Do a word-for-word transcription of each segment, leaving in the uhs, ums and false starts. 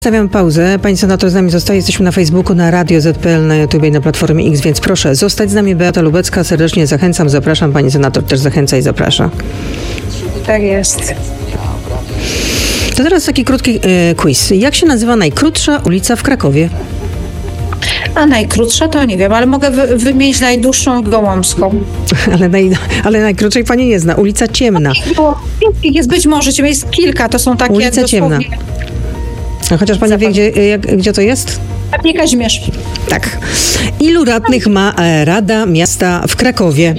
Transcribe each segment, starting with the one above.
Stawiam pauzę. Pani senator z nami zostaje. Jesteśmy na Facebooku, na Radio Z P L, na YouTube i na Platformie X, więc proszę zostać z nami. Beata Lubecka, serdecznie zachęcam, zapraszam. Pani senator też zachęca i zaprasza. Tak jest. To teraz taki krótki e, quiz. Jak się nazywa najkrótsza ulica w Krakowie? A najkrótsza to nie wiem, ale mogę wy, wymienić najdłuższą i gołąbską. ale, naj, ale najkrótszej pani nie zna. Ulica Ciemna. Jest być może, jest kilka, to są takie Ulica Ciemna. A chociaż pani wie, gdzie, jak, gdzie to jest? Nie Kazimierz. Tak. Ilu radnych ma Rada Miasta w Krakowie?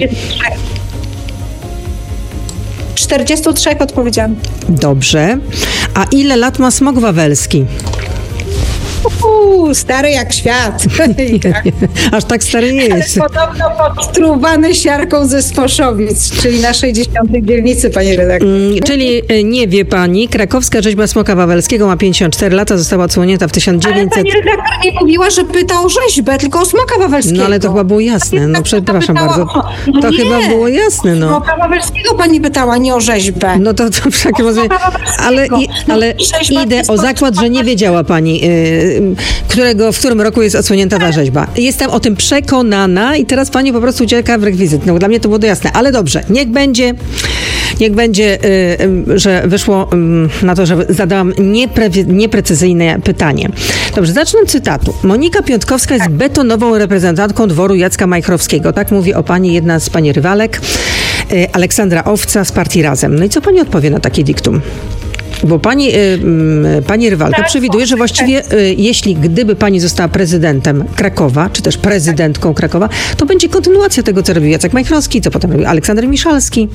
czterdzieści trzy odpowiedziałam. Dobrze. A ile lat ma smok wawelski? Uuu, stary jak świat. Aż tak stary nie jest. Ale podobno podtruwany siarką ze Sposzowic, czyli naszej dziesiątej dzielnicy, pani redaktor. Mm, czyli nie wie pani, krakowska rzeźba smoka wawelskiego ma pięćdziesiąt cztery lata, została odsłonięta w tysiąc dziewięćset... Ale pani redaktor nie mówiła, że pyta o rzeźbę, tylko o smoka wawelskiego. No ale to chyba było jasne, no przepraszam bardzo. No to nie. chyba było jasne, no. Smoka wawelskiego pani pytała, nie o rzeźbę. No to, to w takim razie... Ale, i, ale idę o zakład, że nie wiedziała pani... Yy, którego, w którym roku jest odsłonięta ta rzeźba. Jestem o tym przekonana i teraz pani po prostu ucieka w rekwizyt. No, dla mnie to było to jasne, ale dobrze, niech będzie, niech będzie, yy, że wyszło yy, na to, że zadałam niepre- nieprecyzyjne pytanie. Dobrze, zacznę od cytatu. Monika Piątkowska jest betonową reprezentantką dworu Jacka Majchrowskiego. Tak mówi o pani jedna z pani rywalek, yy, Aleksandra Owca z partii Razem. No i co pani odpowie na takie diktum? Bo pani, y, y, pani rywalka tak, przewiduje, że właściwie y, jeśli gdyby pani została prezydentem Krakowa, czy też prezydentką Krakowa, to będzie kontynuacja tego, co robił Jacek Majchrowski, co potem robił Aleksander Miszalski.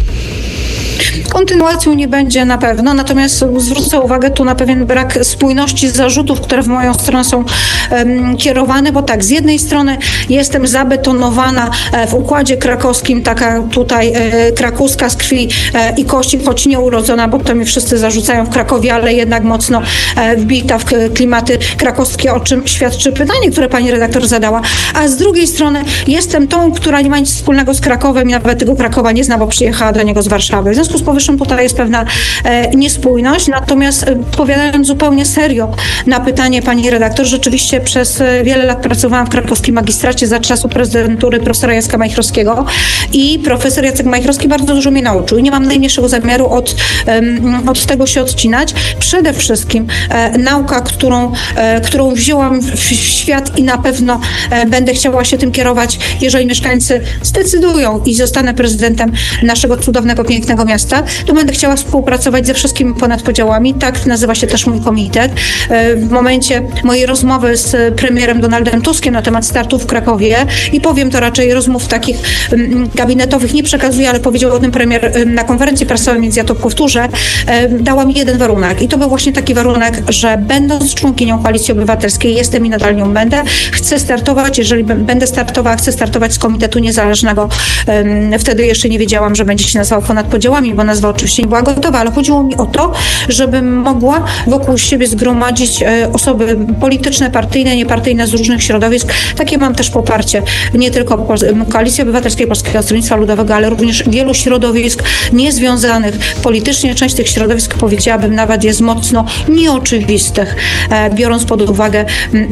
Kontynuacją nie będzie na pewno, natomiast zwrócę uwagę tu na pewien brak spójności zarzutów, które w moją stronę są um, kierowane, bo tak, z jednej strony jestem zabetonowana e, w układzie krakowskim, taka tutaj e, krakowska z krwi e, i kości, choć nie urodzona, bo to mi wszyscy zarzucają w Krakowie, ale jednak mocno e, wbita w klimaty krakowskie, o czym świadczy pytanie, które pani redaktor zadała, a z drugiej strony jestem tą, która nie ma nic wspólnego z Krakowem i nawet tego Krakowa nie zna, bo przyjechała do niego z Warszawy. W związku z powyższym tutaj jest pewna e, niespójność, natomiast e, odpowiadając zupełnie serio na pytanie pani redaktor, rzeczywiście przez e, wiele lat pracowałam w krakowskim magistracie za czasu prezydentury profesora Jacka Majchrowskiego i profesor Jacek Majchrowski bardzo dużo mnie nauczył i nie mam najmniejszego zamiaru od, e, od tego się odcinać. Przede wszystkim e, nauka, którą, e, którą wzięłam w, w świat i na pewno e, będę chciała się tym kierować, jeżeli mieszkańcy zdecydują i zostanę prezydentem naszego cudownego, pięknego miasta, to będę chciała współpracować ze wszystkimi ponad podziałami. Tak nazywa się też mój komitet. W momencie mojej rozmowy z premierem Donaldem Tuskiem na temat startu w Krakowie i powiem to raczej rozmów takich gabinetowych nie przekazuję, ale powiedział o tym premier na konferencji prasowej, więc ja to powtórzę, dała mi jeden warunek i to był właśnie taki warunek, że będąc członkinią Koalicji Obywatelskiej, jestem i nadal nią będę, chcę startować, jeżeli będę startowała, chcę startować z Komitetu Niezależnego. Wtedy jeszcze nie wiedziałam, że będzie się nazywał ponad podziałami, bo nazwa oczywiście nie była gotowa, ale chodziło mi o to, żebym mogła wokół siebie zgromadzić osoby polityczne, partyjne, niepartyjne z różnych środowisk. Takie mam też poparcie nie tylko Koalicji Obywatelskiej Polskiego Stronnictwa Ludowego, ale również wielu środowisk niezwiązanych politycznie. Część tych środowisk, powiedziałabym, nawet jest mocno nieoczywistych, biorąc pod uwagę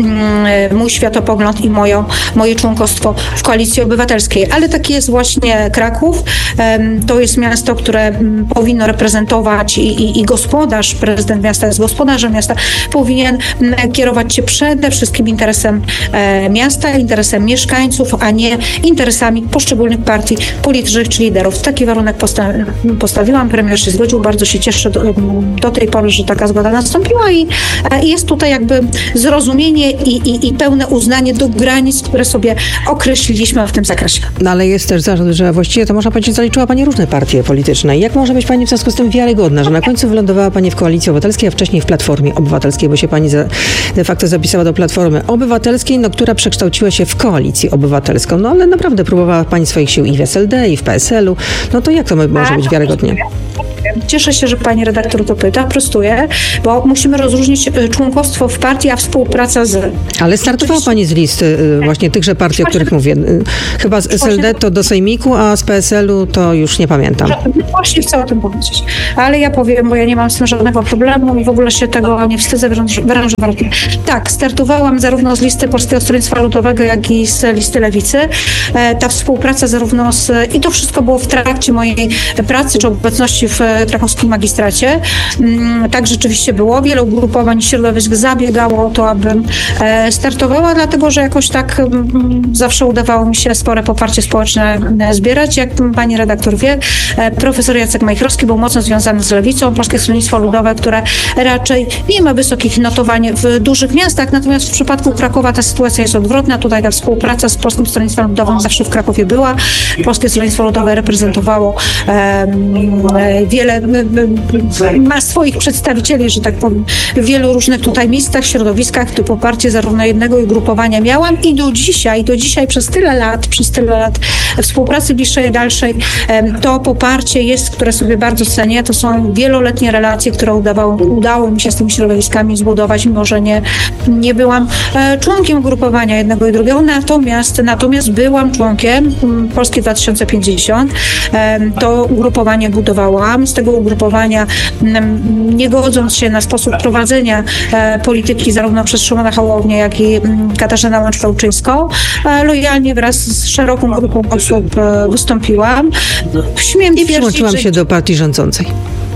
mój światopogląd i moją, moje członkostwo w Koalicji Obywatelskiej. Ale taki jest właśnie Kraków. To jest miasto, które powinno reprezentować i, i, i gospodarz, prezydent miasta jest gospodarzem miasta, powinien kierować się przede wszystkim interesem e, miasta, interesem mieszkańców, a nie interesami poszczególnych partii politycznych czy liderów. Taki warunek posta- postawiłam, premier się zgodził, bardzo się cieszę do, do tej pory, że taka zgoda nastąpiła i e, jest tutaj jakby zrozumienie i, i, i pełne uznanie do granic, które sobie określiliśmy w tym zakresie. No ale jest też zarzut, że właściwie to można powiedzieć, zaliczyła pani różne partie polityczne. Jak może być pani w związku z tym wiarygodna, że na końcu wylądowała pani w Koalicji Obywatelskiej, a wcześniej w Platformie Obywatelskiej, bo się pani za, de facto zapisała do Platformy Obywatelskiej, no, która przekształciła się w Koalicję Obywatelską. No ale naprawdę próbowała pani swoich sił i w S L D, i w P S L u. No to jak to może być wiarygodnie? Cieszę się, że pani redaktor to pyta, prostuję, bo musimy rozróżnić członkostwo w partii, a współpraca z... Ale startowała pani z listy właśnie tychże partii, o których mówię. Chyba z S L D to do Sejmiku, a z P S L-u to już nie pamiętam. Właśnie chcę o tym powiedzieć. Ale ja powiem, bo ja nie mam z tym żadnego problemu i w ogóle się tego nie wstydzę, wręcz, wręcz bardziej. Tak, startowałam zarówno z listy Polskiego Stronnictwa Ludowego, jak i z listy Lewicy. Ta współpraca zarówno z... I to wszystko było w trakcie mojej pracy, czy obecności w krakowskim magistracie. Tak rzeczywiście było. Wiele ugrupowań środowisk zabiegało o to, abym startowała, dlatego, że jakoś tak zawsze udawało mi się spore poparcie społeczne zbierać. Jak pani redaktor wie, profesor Jacek Majchrowski był mocno związany z Lewicą, Polskie Stronnictwo Ludowe, które raczej nie ma wysokich notowań w dużych miastach, natomiast w przypadku Krakowa ta sytuacja jest odwrotna. Tutaj ta współpraca z Polskim Stronnictwem Ludowym zawsze w Krakowie była. Polskie Stronnictwo Ludowe reprezentowało e, wiele, ma swoich przedstawicieli, że tak powiem, w wielu różnych tutaj miejscach, środowiskach. To poparcie zarówno jednego ugrupowania miałam i do dzisiaj, do dzisiaj przez tyle lat, przez tyle lat współpracy bliższej i dalszej, to poparcie jest, które sobie bardzo cenię. To są wieloletnie relacje, które udawało, udało mi się z tymi środowiskami zbudować, mimo że nie, nie byłam członkiem ugrupowania jednego i drugiego, natomiast, natomiast byłam członkiem Polski dwa tysiące pięćdziesiąt. To ugrupowanie budowałam. Z tego ugrupowania, nie godząc się na sposób prowadzenia polityki zarówno przez Szymona Hołownię, jak i Katarzynę Łącz-Pełczyńską, lojalnie wraz z szeroką grupą osób wystąpiłam. Śmiem I przyłączyłam się do partii rządzącej.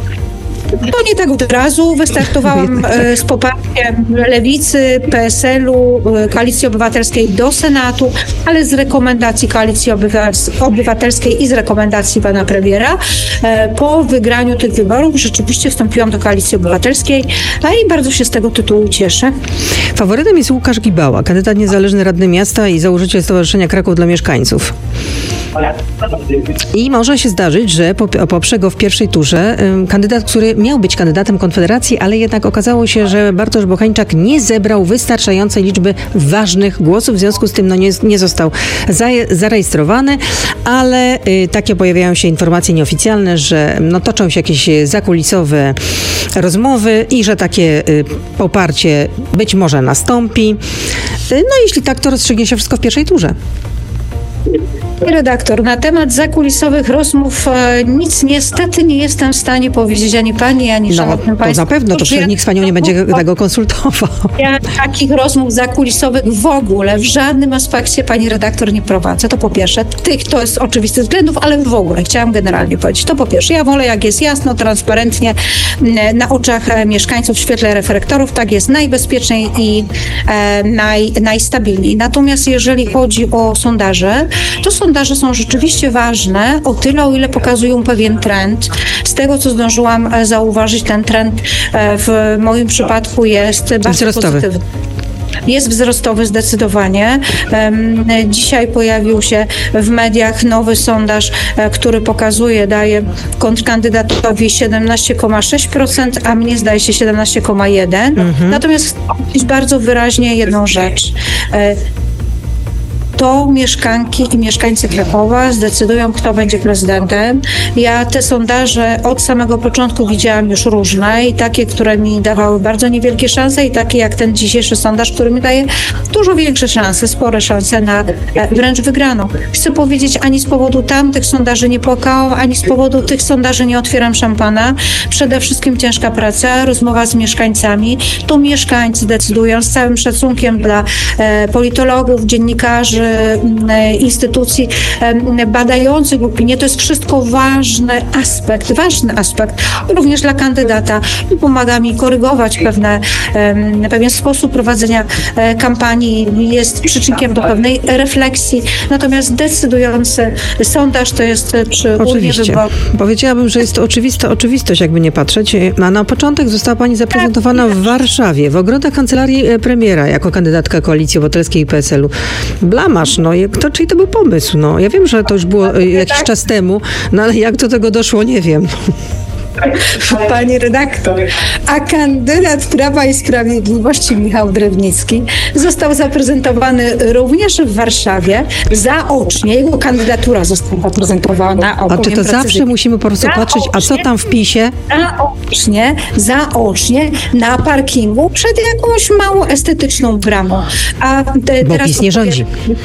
To nie tak od razu. Wystartowałam z poparciem Lewicy, P S L-u, Koalicji Obywatelskiej do Senatu, ale z rekomendacji Koalicji Obywatelskiej i z rekomendacji pana premiera. Po wygraniu tych wyborów rzeczywiście wstąpiłam do Koalicji Obywatelskiej, a i bardzo się z tego tytułu cieszę. Faworytem jest Łukasz Gibała, kandydat niezależny radny miasta i założyciel Stowarzyszenia Kraków dla Mieszkańców. I może się zdarzyć, że poprze go w pierwszej turze kandydat, który miał być kandydatem Konfederacji, ale jednak okazało się, że Bartosz Bocheńczak nie zebrał wystarczającej liczby ważnych głosów, w związku z tym no, nie, nie został za, zarejestrowany, ale y, takie pojawiają się informacje nieoficjalne, że no, toczą się jakieś zakulisowe rozmowy i że takie y, poparcie być może nastąpi. Y, no jeśli tak, to rozstrzygnie się wszystko w pierwszej turze. Redaktor, na temat zakulisowych rozmów e, nic niestety nie jestem w stanie powiedzieć ani pani, ani no, szanownym to państwu. Na pewno, to przecież nikt z panią nie będzie tego konsultował. Ja takich rozmów zakulisowych w ogóle, w żadnym aspekcie pani redaktor nie prowadzę. To po pierwsze. Tych to jest oczywistych względów, ale w ogóle chciałam generalnie powiedzieć. To po pierwsze. Ja wolę, jak jest jasno, transparentnie, na oczach mieszkańców w świetle reflektorów, tak jest najbezpieczniej i e, naj, najstabilniej. Natomiast jeżeli chodzi o sondaże, to sondaże są rzeczywiście ważne o tyle, o ile pokazują pewien trend. Z tego, co zdążyłam zauważyć, ten trend w moim przypadku jest bardzo wzrostowy. Pozytywny. Jest wzrostowy zdecydowanie. Dzisiaj pojawił się w mediach nowy sondaż, który pokazuje, daje kontrkandydatowi siedemnaście przecinek sześć procent, a mnie zdaje się siedemnaście przecinek jeden procent. Mhm. Natomiast chcę powiedzieć bardzo wyraźnie jedną rzecz. To mieszkanki i mieszkańcy Krakowa zdecydują, kto będzie prezydentem. Ja te sondaże od samego początku widziałam już różne i takie, które mi dawały bardzo niewielkie szanse i takie jak ten dzisiejszy sondaż, który mi daje dużo większe szanse, spore szanse na wręcz wygraną. Chcę powiedzieć, ani z powodu tamtych sondaży nie płakałam, ani z powodu tych sondaży nie otwieram szampana. Przede wszystkim ciężka praca, rozmowa z mieszkańcami. To mieszkańcy decydują, z całym szacunkiem dla politologów, dziennikarzy, instytucji badających opinię. To jest wszystko ważny aspekt, ważny aspekt również dla kandydata. Pomaga mi korygować pewne, pewien sposób prowadzenia kampanii, jest przyczynkiem do pewnej refleksji. Natomiast decydujący sondaż to jest przy Oczywiście. Wyborów. Powiedziałabym, że jest to oczywista oczywistość, jakby nie patrzeć. A na początek została pani zaprezentowana w Warszawie, w ogrodach kancelarii premiera, jako kandydatka Koalicji Obywatelskiej i P S L-u. Blamasz, no, to, czyli to był pomysł, no. Ja wiem, że to już było jakiś czas temu, no ale jak do tego doszło, nie wiem. Pani redaktor, a kandydat Prawa i Sprawiedliwości Michał Drewnicki został zaprezentowany również w Warszawie zaocznie. Jego kandydatura została zaprezentowana. A czy to zawsze musimy po prostu zaocznie, patrzeć, a co tam w PiSie? Zaocznie, zaocznie na parkingu przed jakąś mało estetyczną bramą. A te, Bo teraz PiS nie rządzi.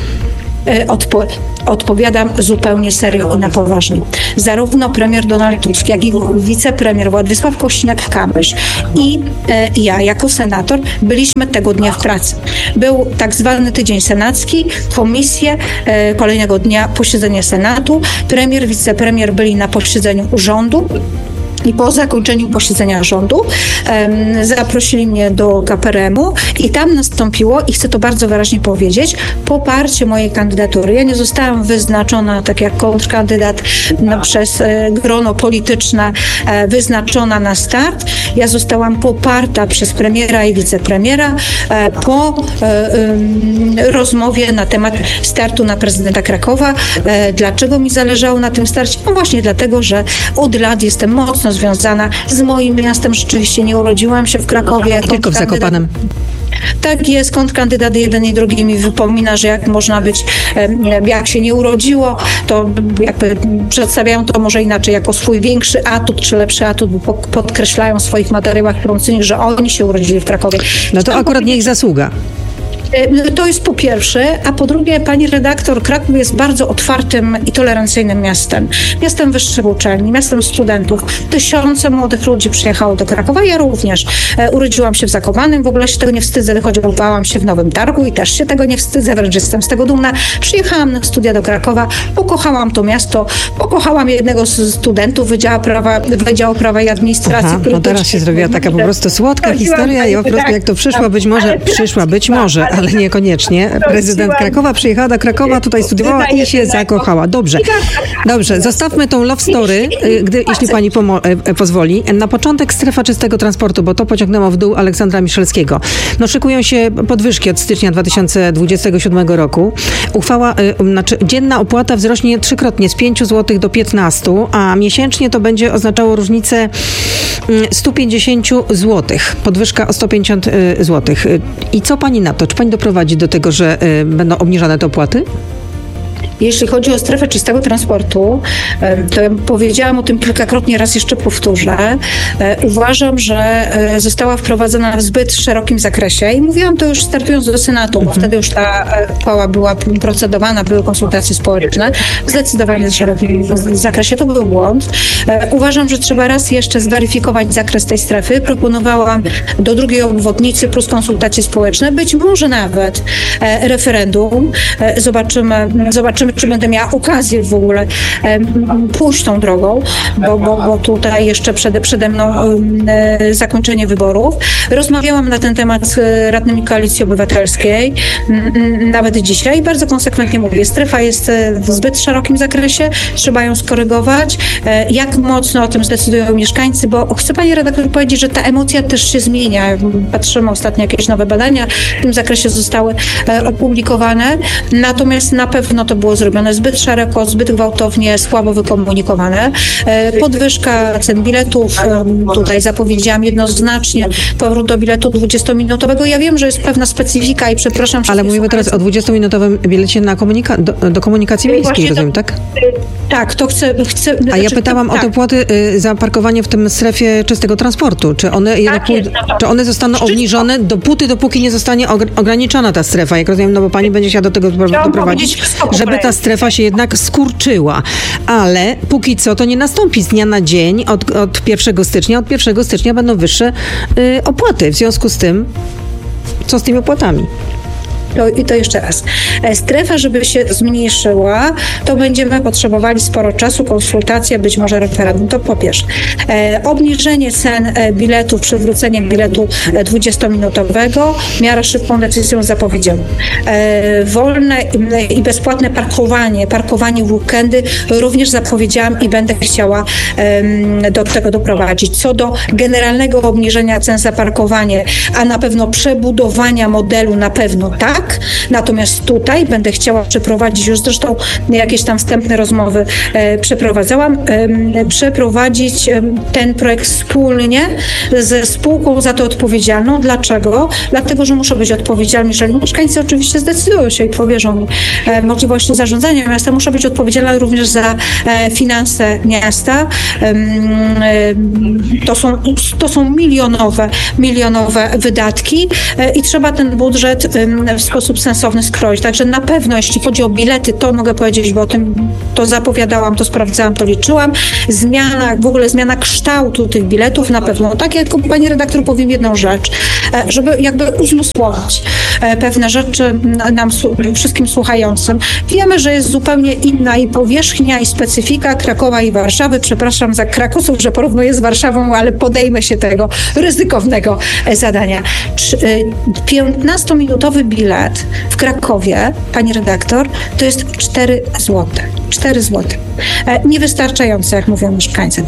Odpo- odpowiadam zupełnie serio i na poważnie. Zarówno premier Donald Tusk, jak i wicepremier Władysław Kosiniak-Kamysz i e, ja jako senator byliśmy tego dnia w pracy. Był tak zwany tydzień senacki, komisje, e, kolejnego dnia posiedzenie Senatu, premier, wicepremier byli na posiedzeniu rządu. I po zakończeniu posiedzenia rządu um, zaprosili mnie do K P R M-u i tam nastąpiło, i chcę to bardzo wyraźnie powiedzieć, poparcie mojej kandydatury. Ja nie zostałam wyznaczona tak jak kontrkandydat no, przez e, grono polityczne e, wyznaczona na start. Ja zostałam poparta przez premiera i wicepremiera e, po e, e, rozmowie na temat startu na prezydenta Krakowa. E, dlaczego mi zależało na tym starcie? No właśnie dlatego, że od lat jestem mocno związana z moim miastem. Rzeczywiście nie urodziłam się w Krakowie. Tylko w Zakopanem. Tak jest, kontrkandydat jeden i drugi mi wypomina, że jak można być, jak się nie urodziło, to jakby przedstawiają to może inaczej, jako swój większy atut, czy lepszy atut, bo podkreślają w swoich materiałach promocyjnych, że oni się urodzili w Krakowie. No to akurat nie ich zasługa. To jest po pierwsze, a po drugie, pani redaktor, Kraków jest bardzo otwartym i tolerancyjnym miastem. Miastem wyższych uczelni, miastem studentów. Tysiące młodych ludzi przyjechało do Krakowa, ja również. E, urodziłam się w Zakopanem, w ogóle się tego nie wstydzę, wychowałam się w Nowym Targu i też się tego nie wstydzę, wręcz jestem z tego dumna. Przyjechałam na studia do Krakowa, pokochałam to miasto, pokochałam jednego z studentów Wydziału Prawa, Wydziału Prawa i Administracji. Aha, no teraz się zrobiła taka po prostu słodka historia i po prostu jak to przyszła, być może, przyszła być może, ale niekoniecznie. Prezydent Krakowa przyjechała do Krakowa, tutaj studiowała i się zakochała. Dobrze, dobrze. Zostawmy tą love story, gdy, jeśli pani pomo- pozwoli. Na początek strefa czystego transportu, bo to pociągnęło w dół Aleksandra Miszalskiego. No szykują się podwyżki od stycznia dwa tysiące dwudziestego siódmego roku. Uchwała, y, znaczy dzienna opłata wzrośnie trzykrotnie z pięciu złotych do piętnastu, a miesięcznie to będzie oznaczało różnicę sto pięćdziesiąt złotych. Podwyżka o sto pięćdziesiąt złotych. I co pani na to? Czy pani doprowadzi do tego, że y, będą obniżane te opłaty? Jeśli chodzi o strefę czystego transportu, to ja powiedziałam o tym kilkakrotnie, raz jeszcze powtórzę. Uważam, że została wprowadzona w zbyt szerokim zakresie i mówiłam to już startując do Senatu, bo wtedy już ta uchwała była procedowana, były konsultacje społeczne. W zdecydowanie szerokim zakresie to był błąd. Uważam, że trzeba raz jeszcze zweryfikować zakres tej strefy. Proponowałam do drugiej obwodnicy plus konsultacje społeczne, być może nawet referendum. Zobaczymy, zobaczymy czy będę miała okazję w ogóle um, pójść tą drogą, bo, bo, bo tutaj jeszcze przede, przede mną um, zakończenie wyborów. Rozmawiałam na ten temat z radnymi Koalicji Obywatelskiej, um, nawet dzisiaj, i bardzo konsekwentnie mówię, strefa jest w zbyt szerokim zakresie, trzeba ją skorygować. Jak mocno o tym zdecydują mieszkańcy, bo chcę pani redaktor powiedzieć, że ta emocja też się zmienia. Patrzymy ostatnio, jakieś nowe badania w tym zakresie zostały opublikowane, natomiast na pewno to było zrobione zbyt szeroko, zbyt gwałtownie, słabo wykomunikowane. Podwyżka cen biletów, tutaj zapowiedziałam jednoznacznie powrót do biletu dwudziestominutowego. Ja wiem, że jest pewna specyfika i przepraszam. Ale mówimy teraz o dwudziestominutowym bilecie na komunika- do, do komunikacji miejskiej, rozumiem, tak? Tak, to chcę... chcę A znaczy, ja pytałam to, o te tak. płaty y, za parkowanie w tym strefie czystego transportu. Czy one, tak pój- czy one zostaną obniżone dopóty, dopóki nie zostanie ogr- ograniczona ta strefa? Jak rozumiem, no bo pani będzie chciała do tego doprowadzić, żeby ta strefa się jednak skurczyła. Ale póki co to nie nastąpi z dnia na dzień od, od pierwszego stycznia. Od pierwszego stycznia będą wyższe y, opłaty. W związku z tym, co z tymi opłatami? To, I to jeszcze raz. Strefa, żeby się zmniejszyła, to będziemy potrzebowali sporo czasu, konsultacja, być może referendum. To po pierwsze. E, obniżenie cen biletów, przywrócenie biletu dwudziestominutowego, w miarę szybką decyzją zapowiedziałam. E, wolne i bezpłatne parkowanie, parkowanie w weekendy również zapowiedziałam i będę chciała e, do tego doprowadzić. Co do generalnego obniżenia cen za parkowanie, a na pewno przebudowania modelu, na pewno tak, tak. Natomiast tutaj będę chciała przeprowadzić, już zresztą jakieś tam wstępne rozmowy e, przeprowadzałam, e, przeprowadzić e, ten projekt wspólnie ze spółką za to odpowiedzialną. Dlaczego? Dlatego, że muszę być odpowiedzialna, jeżeli mieszkańcy oczywiście zdecydują się i powierzą mi e, możliwości zarządzania miasta, muszę być odpowiedzialna również za e, finanse miasta. E, e, to są, to są milionowe, milionowe wydatki e, i trzeba ten budżet e, w sposób sensowny skroić. Także na pewno, jeśli chodzi o bilety, to mogę powiedzieć, bo o tym to zapowiadałam, to sprawdzałam, to liczyłam. Zmiana, w ogóle zmiana kształtu tych biletów na pewno. Tak jak pani redaktor powiem jedną rzecz, żeby jakby uzmysłowić pewne rzeczy nam wszystkim słuchającym. Wiemy, że jest zupełnie inna i powierzchnia, i specyfika Krakowa i Warszawy. Przepraszam za krakowców, że porównuję z Warszawą, ale podejmę się tego ryzykownego zadania. piętnastominutowy bilet w Krakowie, pani redaktor, to jest cztery złote. cztery złote. Niewystarczające, jak mówią mieszkańcy.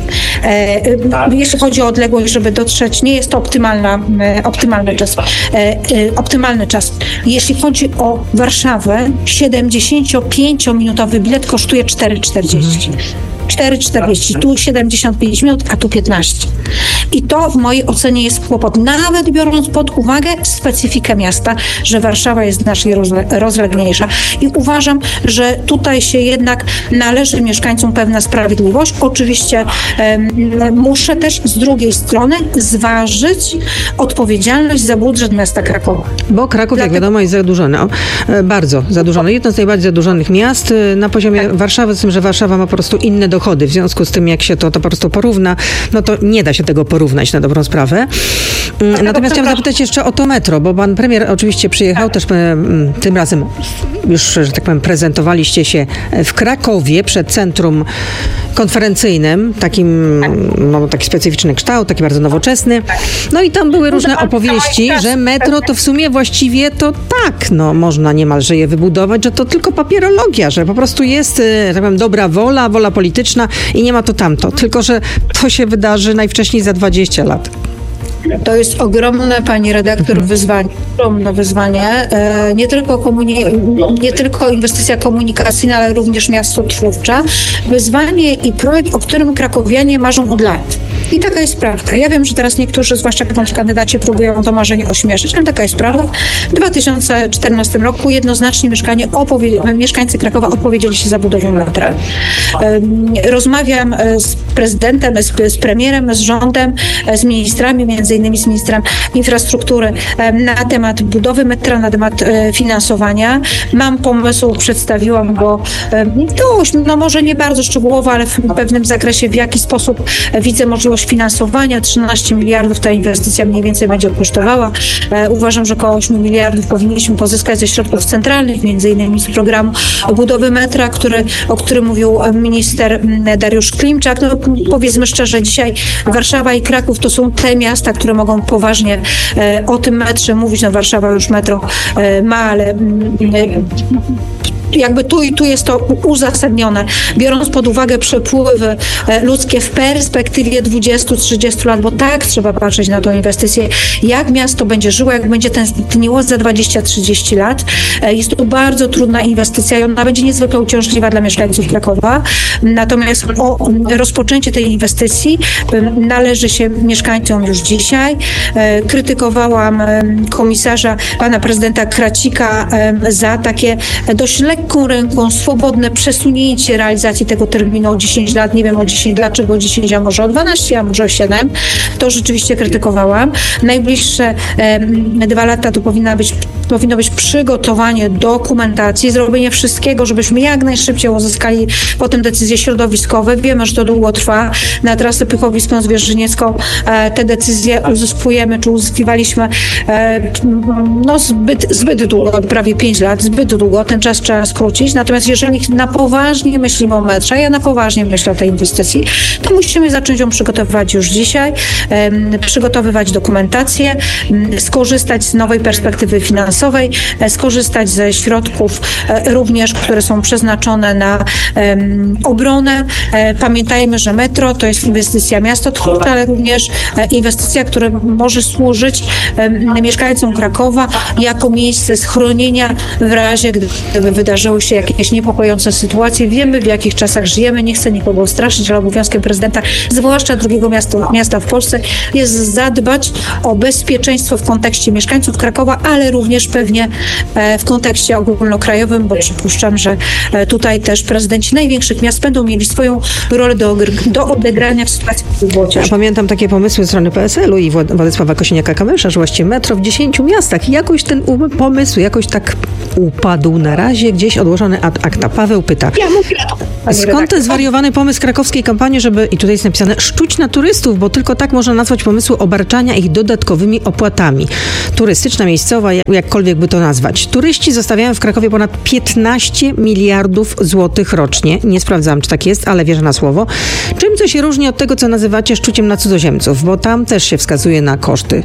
Jeśli chodzi o odległość, żeby dotrzeć, nie jest to optymalna, optymalny czas. Optymalny czas. Jeśli chodzi o Warszawę, siedemdziesięciopięciominutowy bilet kosztuje cztery czterdzieści. cztery czterdzieści, tu siedemdziesiąt pięć minut, a tu piętnaście. I to w mojej ocenie jest kłopot, nawet biorąc pod uwagę specyfikę miasta, że Warszawa jest znacznie rozlegniejsza. I uważam, że tutaj się jednak należy mieszkańcom pewna sprawiedliwość. Oczywiście um, muszę też z drugiej strony zważyć odpowiedzialność za budżet miasta Krakowa. Bo Kraków, Dlatego... jak wiadomo, jest zadłużony. O, bardzo zadłużony. Jedno z najbardziej zadłużonych miast na poziomie tak. Warszawy, z tym, że Warszawa ma po prostu inne dochody. W związku z tym, jak się to, to po prostu porówna, no to nie da się tego porównać na dobrą sprawę. Natomiast chciałam zapytać jeszcze o to metro, bo pan premier oczywiście przyjechał, też tym razem już, że tak powiem, prezentowaliście się w Krakowie przed centrum konferencyjnym, takim, no, taki specyficzny kształt, taki bardzo nowoczesny. No i tam były różne opowieści, że metro to w sumie właściwie to tak, no można niemalże je wybudować, że to tylko papierologia, że po prostu jest, tak powiem, dobra wola, wola polityczna i nie ma to tamto. Tylko że to się wydarzy najwcześniej za dwadzieścia lat. To jest ogromne, pani redaktor, wyzwanie. Ogromne wyzwanie. E, nie, tylko komuni- nie tylko inwestycja komunikacyjna, ale również miasto twórcze. Wyzwanie i projekt, o którym krakowianie marzą od lat. I taka jest prawda. Ja wiem, że teraz niektórzy, zwłaszcza kandydaci, próbują to marzenie ośmieszyć, ale taka jest prawda. W dwa tysiące czternastym roku jednoznacznie mieszkanie opowie- mieszkańcy Krakowa opowiedzieli się za budową metra. E, rozmawiam z prezydentem, z, z premierem, z rządem, z ministrami, między innymi z ministrem infrastruktury na temat budowy metra, na temat finansowania. Mam pomysł, przedstawiłam go dość, no może nie bardzo szczegółowo, ale w pewnym zakresie, w jaki sposób widzę możliwość finansowania. trzynaście miliardów ta inwestycja mniej więcej będzie kosztowała. Uważam, że około osiem miliardów powinniśmy pozyskać ze środków centralnych, między innymi z programu budowy metra, który, o którym mówił minister Dariusz Klimczak. No, powiedzmy szczerze, dzisiaj Warszawa i Kraków to są te miasta, które mogą poważnie e, o tym metrze mówić. No Warszawa już metro e, ma, ale e, jakby tu i tu jest to uzasadnione, biorąc pod uwagę przepływy ludzkie w perspektywie dwudziestu trzydziestu lat, bo tak trzeba patrzeć na tę inwestycję, jak miasto będzie żyło, jak będzie tęskniło za dwadzieścia trzydzieści lat. Jest to bardzo trudna inwestycja i ona będzie niezwykle uciążliwa dla mieszkańców Krakowa. Natomiast o rozpoczęcie tej inwestycji należy się mieszkańcom już dzisiaj. Krytykowałam komisarza, pana prezydenta Kracika za takie dość lekką ręką, swobodne przesunięcie realizacji tego terminu o dziesięć lat. Nie wiem o dziesięć lat, czego dziesięć, a może o dwanaście, a może o siedem. To rzeczywiście krytykowałam. Najbliższe e, dwa lata to powinna być, powinno być przygotowanie dokumentacji, zrobienie wszystkiego, żebyśmy jak najszybciej uzyskali potem decyzje środowiskowe. Wiemy, że to długo trwa. Na trasę Pychowicką, Zwierzyniecką e, te decyzje uzyskujemy, czy uzyskiwaliśmy e, no zbyt, zbyt długo, prawie pięć lat, zbyt długo. Ten czas trzeba skrócić. Natomiast jeżeli na poważnie myślimy o metrze, ja na poważnie myślę o tej inwestycji, to musimy zacząć ją przygotowywać już dzisiaj, przygotowywać dokumentację, skorzystać z nowej perspektywy finansowej, skorzystać ze środków również, które są przeznaczone na obronę. Pamiętajmy, że metro to jest inwestycja miasta twórcza, ale również inwestycja, która może służyć mieszkańcom Krakowa jako miejsce schronienia w razie, gdyby wydarzyły się jakieś niepokojące sytuacje. Wiemy, w jakich czasach żyjemy, nie chcę nikogo straszyć, ale obowiązkiem prezydenta, zwłaszcza drugiego miasta, miasta w Polsce, jest zadbać o bezpieczeństwo w kontekście mieszkańców Krakowa, ale również pewnie w kontekście ogólnokrajowym, bo przypuszczam, że tutaj też prezydenci największych miast będą mieli swoją rolę do, do odegrania w sytuacji, gdy było ciężko. Pamiętam takie pomysły ze strony P S L u i Władysława Kosiniaka-Kamysza, że właściwie metro w dziesięciu miastach. I jakoś ten pomysł jakoś tak upadł na razie, gdzieś odłożony ad acta. Paweł pyta, ja mówię, skąd ten zwariowany pomysł krakowskiej kampanii, żeby, i tutaj jest napisane, szczuć na turystów, bo tylko tak można nazwać pomysły obarczania ich dodatkowymi opłatami. Turystyczna, miejscowa, jakkolwiek by to nazwać. Turyści zostawiają w Krakowie ponad piętnaście miliardów złotych rocznie. Nie sprawdzałam, czy tak jest, ale wierzę na słowo. Czym to się różni od tego, co nazywacie szczuciem na cudzoziemców? Bo tam też się wskazuje na koszty.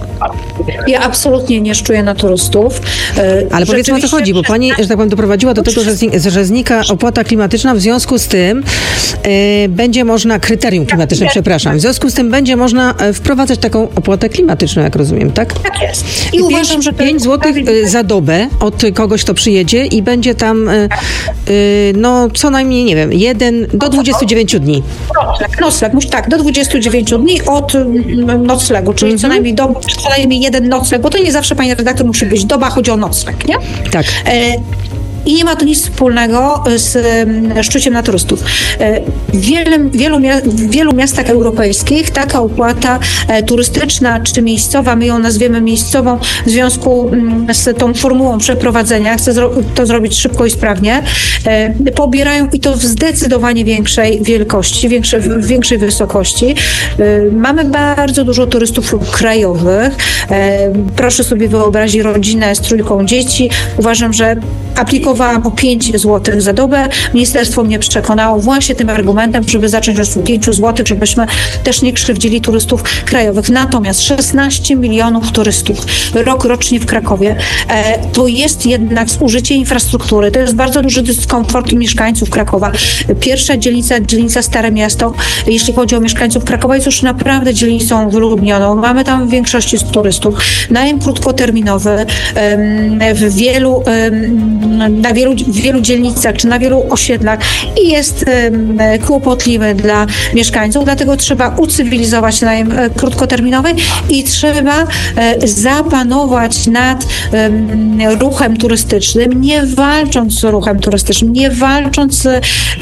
Ja absolutnie nie szczuję na turystów. Ale powiedzmy, o co chodzi, bo pani, że tak powiem, doprowadziła do tego, że, zni- że znika opłata klimatyczna, w związku z tym e, będzie można, kryterium klimatyczne, przepraszam, w związku z tym będzie można wprowadzać taką opłatę klimatyczną, jak rozumiem, tak? Tak jest. I uważam, że pięć złotych za dobę od kogoś, kto przyjedzie i będzie tam, e, e, no co najmniej, nie wiem, jeden do dwudziestu dziewięciu dni. Nocleg, nocleg, tak, do dwudziestu dziewięciu dni od noclegu, czyli mm-hmm. co najmniej do co najmniej jeden nocleg, bo to nie zawsze, pani redaktor, musi być doba, chodzi o nocleg, nie? Tak. E, I nie ma to nic wspólnego z szczuciem na turystów. W wielu, wielu, w wielu miastach europejskich taka opłata turystyczna czy miejscowa, my ją nazwiemy miejscową w związku z tą formułą przeprowadzenia, chcę to zrobić szybko i sprawnie, pobierają i to w zdecydowanie większej wielkości, większej, w większej wysokości. Mamy bardzo dużo turystów krajowych. Proszę sobie wyobrazić rodzinę z trójką dzieci. Uważam, że aplikowałam o pięć złotych za dobę. Ministerstwo mnie przekonało właśnie tym argumentem, żeby zacząć od pięciu złotych, żebyśmy też nie krzywdzili turystów krajowych. Natomiast szesnaście milionów turystów rok rocznie w Krakowie e, to jest jednak zużycie infrastruktury. To jest bardzo duży dyskomfort mieszkańców Krakowa. Pierwsza dzielnica, dzielnica Stare Miasto, jeśli chodzi o mieszkańców Krakowa, jest już naprawdę dzielnicą wyludnioną. Mamy tam w większości turystów. Najem krótkoterminowy e, w wielu e, na wielu, w wielu dzielnicach czy na wielu osiedlach i jest um, kłopotliwy dla mieszkańców, dlatego trzeba ucywilizować najem e, krótkoterminowy i trzeba e, zapanować nad e, ruchem turystycznym, nie walcząc z ruchem turystycznym, nie walcząc z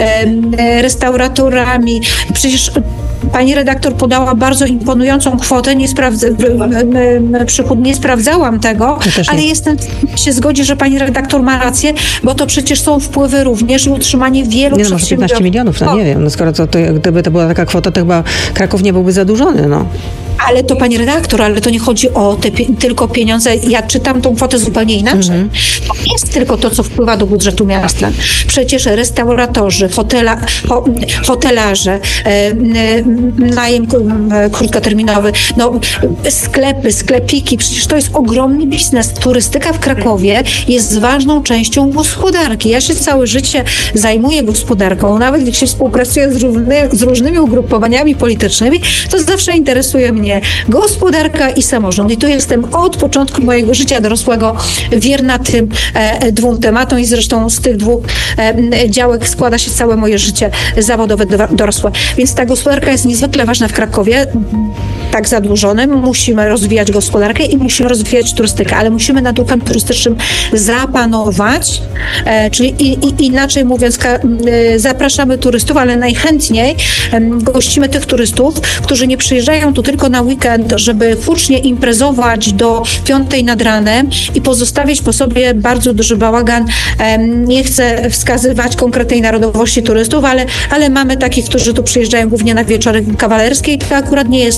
e, restauratorami. Przecież pani redaktor podała bardzo imponującą kwotę, nie, sprawdza, przychód, nie sprawdzałam tego, ale nie. Jestem się zgodzi, że pani redaktor ma rację, bo to przecież są wpływy również i utrzymanie wielu nie, no, może piętnaście milionów, no nie wiem, no skoro to, to, gdyby to była taka kwota, to chyba Kraków nie byłby zadłużony, no. Ale to pani redaktor, ale to nie chodzi o te pi- tylko pieniądze. Ja czytam tą kwotę zupełnie inaczej. Mm-hmm. To nie jest tylko to, co wpływa do budżetu miasta. Przecież restauratorzy, hotela, ho, hotelarze, e, najem e, krótkoterminowy, no, sklepy, sklepiki, przecież to jest ogromny biznes. Turystyka w Krakowie jest ważną częścią gospodarki. Ja się całe życie zajmuję gospodarką. Nawet jak się współpracuję z, równy, z różnymi ugrupowaniami politycznymi, to zawsze interesuje mnie gospodarka i samorząd. I tu jestem od początku mojego życia dorosłego wierna tym e, dwóm tematom i zresztą z tych dwóch e, działek składa się całe moje życie zawodowe dorosłe. Więc ta gospodarka jest niezwykle ważna w Krakowie, tak zadłużonym. Musimy rozwijać gospodarkę i musimy rozwijać turystykę, ale musimy nad ruchem turystycznym zapanować, e, czyli i, i, inaczej mówiąc, ka, e, zapraszamy turystów, ale najchętniej e, gościmy tych turystów, którzy nie przyjeżdżają tu tylko na weekend, żeby hucznie imprezować do piątej nad ranem i pozostawić po sobie bardzo duży bałagan. Nie chcę wskazywać konkretnej narodowości turystów, ale, ale mamy takich, którzy tu przyjeżdżają głównie na wieczory kawalerskie i to akurat nie jest naj,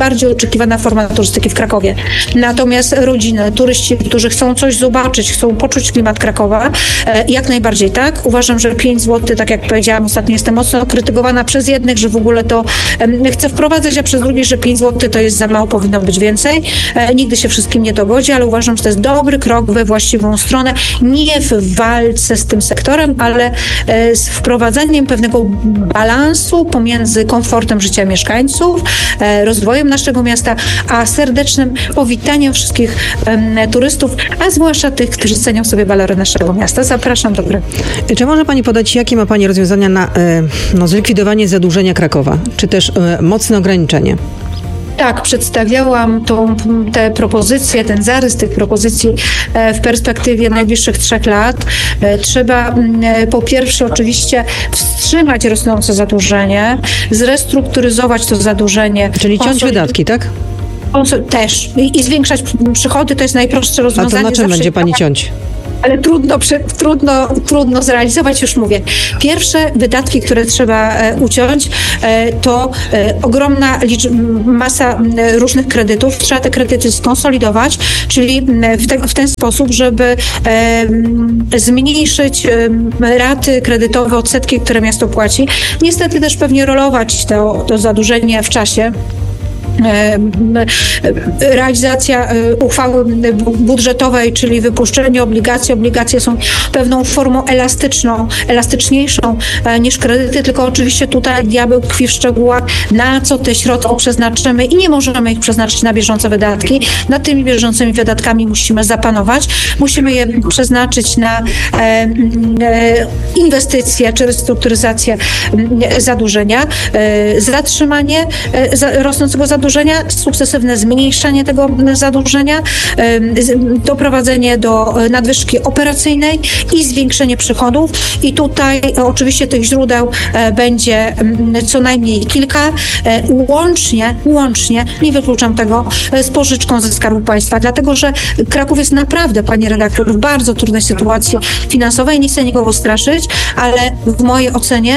najbardziej oczekiwana forma turystyki w Krakowie. Natomiast rodziny, turyści, którzy chcą coś zobaczyć, chcą poczuć klimat Krakowa, jak najbardziej tak. Uważam, że pięć złotych, tak jak powiedziałam, ostatnio jestem mocno krytykowana przez jednych, że w ogóle to chcę wprowadzać, a przez drugich, że pięć złotych to jest za mało, powinno być więcej. Nigdy się wszystkim nie dogodzi, ale uważam, że to jest dobry krok we właściwą stronę. Nie w walce z tym sektorem, ale z wprowadzaniem pewnego balansu pomiędzy komfortem życia mieszkańców, rozwojem naszego miasta, a serdecznym powitaniem wszystkich turystów, a zwłaszcza tych, którzy cenią sobie walory naszego miasta. Zapraszam do gry. Czy może pani podać, jakie ma pani rozwiązania na no, zlikwidowanie zadłużenia Krakowa, czy też mocne ograniczenie? Tak, przedstawiałam tą, te propozycje, ten zarys tych propozycji w perspektywie najbliższych trzech lat. Trzeba po pierwsze oczywiście wstrzymać rosnące zadłużenie, zrestrukturyzować to zadłużenie. Czyli ciąć wydatki, tak? Też. I, i zwiększać przychody, to jest najprostsze rozwiązanie. A to na czym będzie pani ciąć? Ale trudno, trudno, trudno zrealizować, już mówię. Pierwsze wydatki, które trzeba e, uciąć, e, to e, ogromna liczba, masa e, różnych kredytów. Trzeba te kredyty skonsolidować, czyli w, te, w ten sposób, żeby e, zmniejszyć e, raty kredytowe, odsetki, które miasto płaci. Niestety też pewnie rolować to, to zadłużenie w czasie. Realizacja uchwały budżetowej, czyli wypuszczenie obligacji. Obligacje są pewną formą elastyczną, elastyczniejszą niż kredyty, tylko oczywiście tutaj diabeł tkwi w szczegółach, na co te środki przeznaczymy i nie możemy ich przeznaczyć na bieżące wydatki. Nad tymi bieżącymi wydatkami musimy zapanować. Musimy je przeznaczyć na e, e, inwestycje czy restrukturyzację zadłużenia, e, zatrzymanie e, za, rosnącego zadłużenia, sukcesywne zmniejszenie tego zadłużenia, doprowadzenie do nadwyżki operacyjnej i zwiększenie przychodów. I tutaj oczywiście tych źródeł będzie co najmniej kilka. Łącznie, łącznie, nie wykluczam tego, z pożyczką ze Skarbu Państwa, dlatego że Kraków jest naprawdę, panie redaktor, w bardzo trudnej sytuacji finansowej. Nie chcę nikogo straszyć, ale w mojej ocenie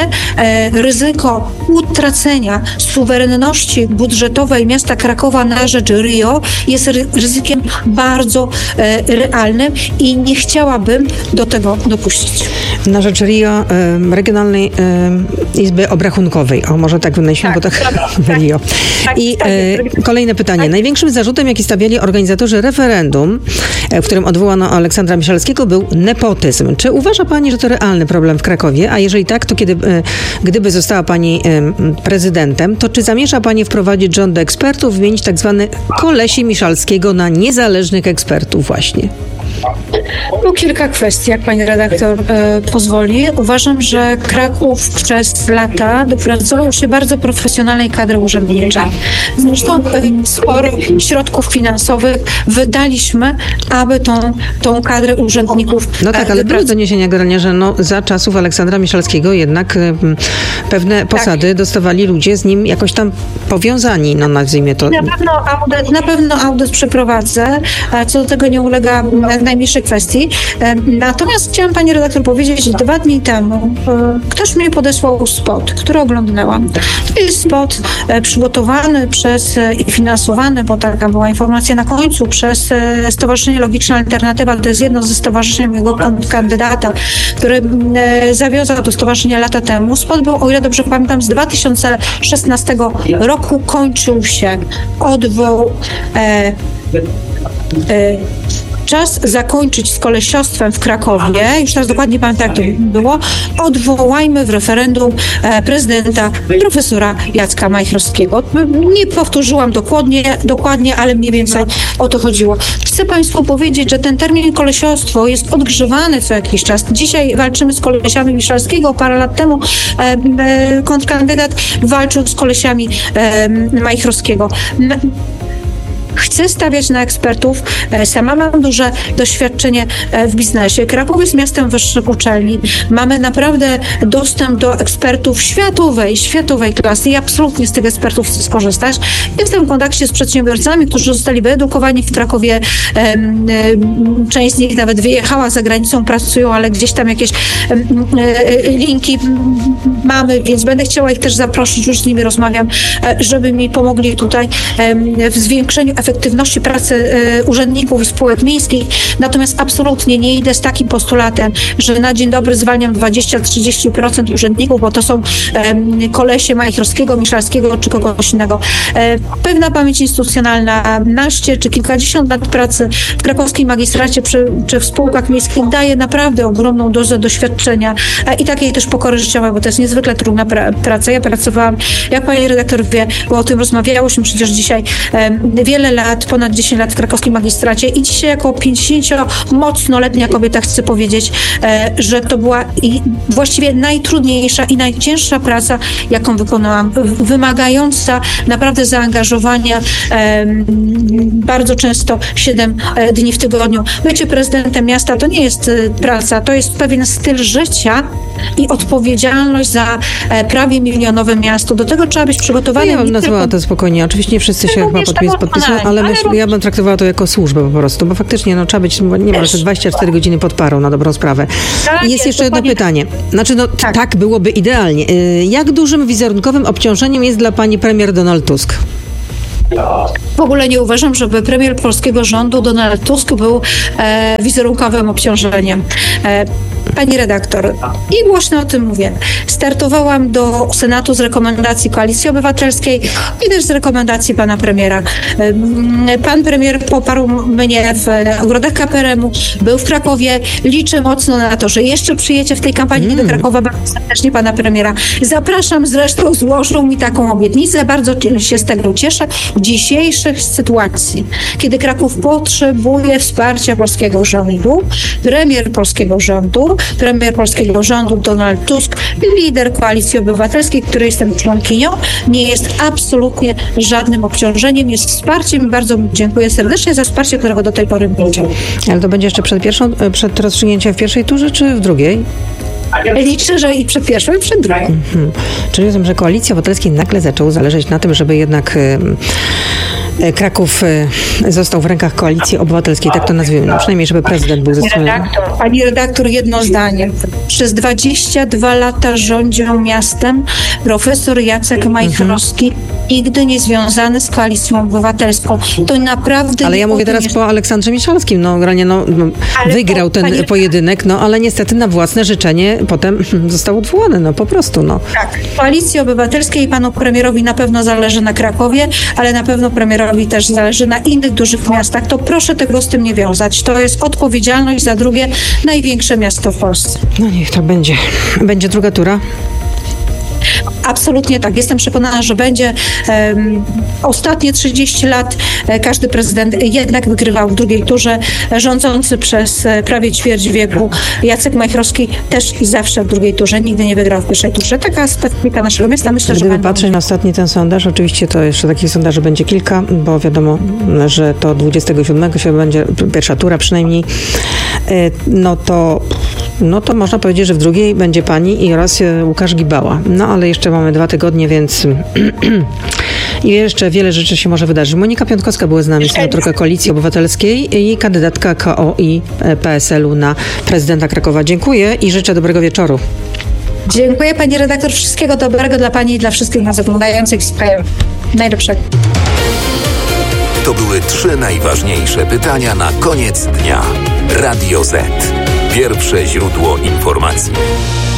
ryzyko utracenia suwerenności budżetowej miasta Krakowa na rzecz Rio jest ryzykiem bardzo e, realnym i nie chciałabym do tego dopuścić. Na rzecz Rio, e, Regionalnej e, Izby Obrachunkowej. O, może tak wynajśmy, tak, bo tak, tak Rio. Tak, I e, kolejne pytanie. Tak. Największym zarzutem, jaki stawiali organizatorzy referendum, e, w którym odwołano Aleksandra Miszalskiego, był nepotyzm. Czy uważa pani, że to realny problem w Krakowie? A jeżeli tak, to kiedy, e, gdyby została pani e, prezydentem, to czy zamierza pani wprowadzić rząd ekspertów, wymienić tak zwany kolesi Miszalskiego na niezależnych ekspertów właśnie? No, kilka kwestii, jak pani redaktor e, pozwoli. Uważam, że Kraków przez lata dopracował się bardzo profesjonalnej kadry urzędniczej. Zresztą e, sporo środków finansowych wydaliśmy, aby tą, tą kadrę urzędników No tak, ale były doniesienia generalnie, że no, za czasów Aleksandra Miszalskiego jednak e, pewne posady tak. dostawali ludzie z nim jakoś tam powiązani, no nazwijmy to. Na pewno audyt, na pewno audyt przeprowadzę, co do tego nie ulega najmniejszej kwestii. Natomiast chciałam pani redaktor powiedzieć, że dwa dni temu ktoś mnie podesłał spot, który oglądnęłam. To jest spot przygotowany przez i finansowany, bo taka była informacja na końcu, przez Stowarzyszenie Logiczna Alternatywa. To jest jedno ze stowarzyszeń mojego kandydata, który zawiązał to stowarzyszenie lata temu. Spot był, o ile dobrze pamiętam, z dwa tysiące szesnastego roku. Kończył się odwoł e, e, Czas zakończyć z kolesiostwem w Krakowie. Już teraz dokładnie pamiętam, jak to było. Odwołajmy w referendum e, prezydenta profesora Jacka Majchrowskiego. Nie powtórzyłam dokładnie, dokładnie, ale mniej więcej o to chodziło. Chcę państwu powiedzieć, że ten termin kolesiostwo jest odgrzewany co jakiś czas. Dzisiaj walczymy z kolesiami Miszalskiego. Parę lat temu e, e, kontrkandydat walczył z kolesiami e, Majchrowskiego. chcę stawiać na ekspertów. Sama mam duże doświadczenie w biznesie. Kraków jest miastem wyższych uczelni. Mamy naprawdę dostęp do ekspertów światowej, światowej klasy i absolutnie z tych ekspertów chcę skorzystać. Jestem w kontakcie z przedsiębiorcami, którzy zostali wyedukowani w Krakowie. Część z nich nawet wyjechała za granicą, pracują, ale gdzieś tam jakieś linki mamy, więc będę chciała ich też zaprosić, już z nimi rozmawiam, żeby mi pomogli tutaj w zwiększeniu efektywności pracy urzędników i spółek miejskich. Natomiast absolutnie nie idę z takim postulatem, że na dzień dobry zwalniam dwadzieścia do trzydziestu procent urzędników, bo to są kolesie Majchrowskiego, Miszalskiego czy kogoś innego. Pewna pamięć instytucjonalna, naście czy kilkadziesiąt lat pracy w krakowskiej magistracie czy, czy w spółkach miejskich daje naprawdę ogromną dozę doświadczenia i takiej też pokory życiowej, bo to jest niezwykle trudna pra- praca. Ja pracowałam, jak pani redaktor wie, bo o tym rozmawiałyśmy przecież dzisiaj, wiele lat, ponad dziesięć lat w krakowskim magistracie i dzisiaj jako pięćdziesięciomocnoletnia kobieta chcę powiedzieć, że to była i właściwie najtrudniejsza i najcięższa praca, jaką wykonałam. Wymagająca naprawdę zaangażowania, bardzo często siedem dni w tygodniu. Bycie prezydentem miasta to nie jest praca, to jest pewien styl życia i odpowiedzialność za prawie milionowe miasto. Do tego trzeba być przygotowany. Ja bym nazwała tylko... to spokojnie. Oczywiście nie wszyscy się chyba podpis, podpisują, ale, ale myśl, ja bym traktowała to jako służbę po prostu, bo faktycznie no, trzeba być, nie wiem, dwadzieścia cztery godziny pod parą na dobrą sprawę. Tak, jest, jest jeszcze jedno pani... pytanie. Znaczy, no tak. tak byłoby idealnie. Jak dużym wizerunkowym obciążeniem jest dla pani premier Donald Tusk? W ogóle nie uważam, żeby premier polskiego rządu Donald Tusk był e, wizerunkowym obciążeniem. E, pani redaktor, i głośno o tym mówię. Startowałam do Senatu z rekomendacji Koalicji Obywatelskiej i też z rekomendacji pana premiera. E, pan premier poparł mnie w ogrodach K P R M u, był w Krakowie. Liczę mocno na to, że jeszcze przyjedzie w tej kampanii mm. do Krakowa. Bardzo serdecznie pana premiera zapraszam. Zresztą złożył mi taką obietnicę. Bardzo się z tego cieszę. W dzisiejszych sytuacji, kiedy Kraków potrzebuje wsparcia polskiego rządu, premier polskiego rządu, premier polskiego rządu Donald Tusk, lider Koalicji Obywatelskiej, której jestem członkinią, nie jest absolutnie żadnym obciążeniem, jest wsparciem i bardzo dziękuję serdecznie za wsparcie, którego do tej pory był udział. Ale to będzie jeszcze przed pierwszą, przed rozstrzygnięciem w pierwszej turze, czy w drugiej? Liczę, że i przed pierwszą, i przed drugą. Mhm. Czyli rozumiem, że Koalicji Obywatelskiej nagle zaczęło zależeć na tym, żeby jednak y, Kraków y, został w rękach Koalicji Obywatelskiej, tak to nazwijmy. No, przynajmniej, żeby prezydent był zdecydowany. Pani redaktor, jedno zdanie. Przez dwadzieścia dwa lata rządził miastem profesor Jacek Majchrowski, mhm. nigdy nie związany z Koalicją Obywatelską. To naprawdę... Ale ja mówię teraz jest... po Aleksandrze Miszalskim. No, generalnie no, no, wygrał po, ten pani... pojedynek, no ale niestety na własne życzenie potem został odwołany, no po prostu, no. Tak. Koalicji Obywatelskiej i panu premierowi na pewno zależy na Krakowie, ale na pewno premierowi też zależy na innych dużych miastach. To proszę tego z tym nie wiązać. To jest odpowiedzialność za drugie największe miasto w Polsce. No niech to będzie. Będzie druga tura? Absolutnie tak. Jestem przekonana, że będzie. Um, ostatnie trzydzieści lat e, każdy prezydent jednak wygrywał w drugiej turze. Rządzący przez e, prawie ćwierć wieku Jacek Majchrowski też i zawsze w drugiej turze. Nigdy nie wygrał w pierwszej turze. Taka specyfika naszego miasta. Myślę, Gdyby że patrzeć na ostatni ten sondaż, oczywiście to jeszcze takich sondaży będzie kilka, bo wiadomo, że to dwudziestego siódmego się będzie pierwsza tura przynajmniej. E, no to no to można powiedzieć, że w drugiej będzie pani i oraz Łukasz Gibała. No ale jeszcze mamy dwa tygodnie, więc i jeszcze wiele rzeczy się może wydarzyć. Monika Piątkowska była z nami, senatorka Koalicji Obywatelskiej i kandydatka K O i P S L u na prezydenta Krakowa. Dziękuję i życzę dobrego wieczoru. Dziękuję pani redaktor. Wszystkiego dobrego dla pani i dla wszystkich nas oglądających. Najlepszego. To były trzy najważniejsze pytania na koniec dnia. Radio Z. Pierwsze źródło informacji.